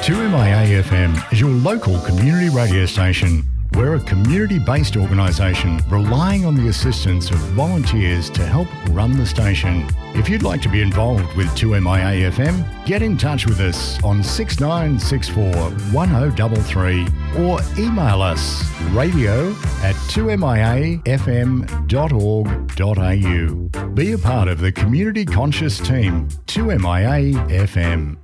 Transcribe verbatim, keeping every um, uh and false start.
two M I A F M is your local community radio station. We're a community-based organisation relying on the assistance of volunteers to help run the station. If you'd like to be involved with two M I A F M, get in touch with us on six nine six four one oh three three or email us radio at two m i a f m dot org dot a u. Be a part of the community conscious team, two M I A F M.